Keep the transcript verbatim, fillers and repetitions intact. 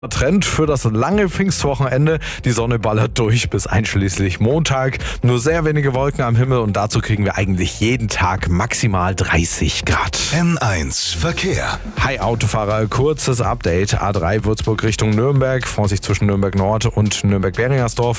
Trend für das lange Pfingstwochenende. Die Sonne ballert durch bis einschließlich Montag. Nur sehr wenige Wolken am Himmel und dazu kriegen wir eigentlich jeden Tag maximal dreißig Grad. N eins Verkehr. Hi Autofahrer, kurzes Update. A drei Würzburg Richtung Nürnberg. Vorsicht zwischen Nürnberg Nord und Nürnberg-Beringersdorf.